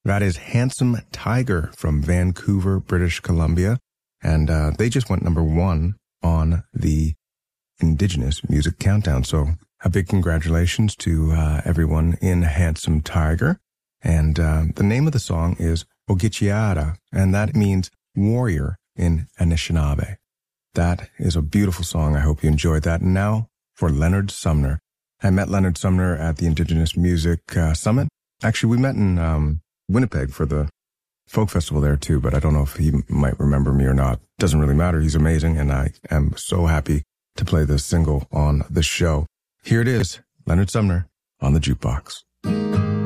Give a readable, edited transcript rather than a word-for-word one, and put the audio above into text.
That is Handsome Tiger from Vancouver, British Columbia. And they just went number 1 on the Indigenous Music Countdown. So a big congratulations to everyone in Handsome Tiger. And the name of the song is Ogichiara, and that means warrior in Anishinaabe. That is a beautiful song. I hope you enjoyed that. And now for Leonard Sumner. I met Leonard Sumner at the Indigenous Music Summit. Actually, we met in Winnipeg for the folk festival there too, but I don't know if he might remember me or not. Doesn't really matter. He's amazing, and I am so happy to play this single on the show. Here it is, Leonard Sumner on the Jukebox.